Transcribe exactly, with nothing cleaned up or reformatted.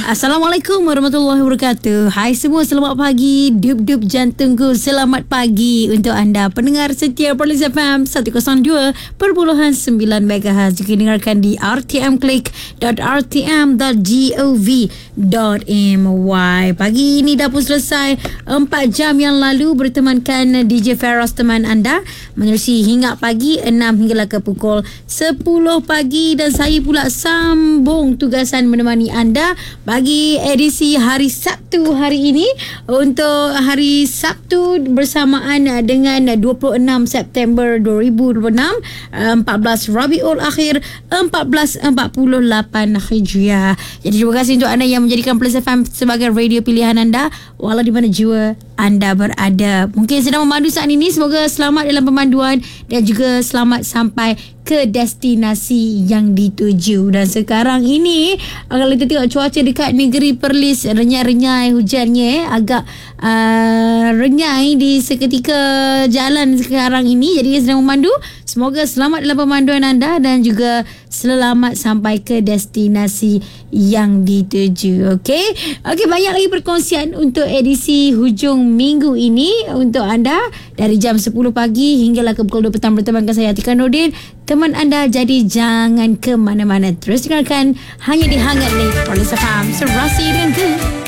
Assalamualaikum warahmatullahi wabarakatuh. Hai semua, selamat pagi. Dup-dup jantungku, selamat pagi untuk anda pendengar setia Perlis F M seratus dua perpuluhan sembilan megahertz. Juga dengarkan di r t m click dot r t m dot gov dot my. Pagi ini dah pun selesai. Empat jam yang lalu bertemankan D J Feros teman anda menerusi hingga pagi enam hinggalah ke pukul sepuluh pagi, dan saya pula sambung tugasan menemani anda bagi edisi hari Sabtu hari ini. Untuk hari Sabtu bersamaan dengan dua puluh enam September dua ribu dua puluh enam, empat belas Rabiul Akhir empat belas empat puluh lapan Hijriah. Jadi terima kasih untuk anda yang menjadikan Perlis F M sebagai radio pilihan anda walau di mana jua anda berada. Mungkin sedang memandu saat ini, semoga selamat dalam pemanduan dan juga selamat sampai ke destinasi yang dituju. Dan sekarang ini kalau kita tengok cuaca dekat negeri Perlis, renyai-renyai hujannya eh, agak uh, renyai di seketika jalan sekarang ini. Jadi sedang memandu, semoga selamat dalam pemanduan anda dan juga selamat sampai ke destinasi yang dituju. Okey, okey, banyak lagi perkongsian untuk edisi hujung minggu ini untuk anda dari jam sepuluh pagi hinggalah ke pukul dua petang bersama saya Atika Nordin, teman anda. Jadi jangan ke mana-mana, terus dengarkan hanya di Hangat ni Perlis F M, serasi dengan ku.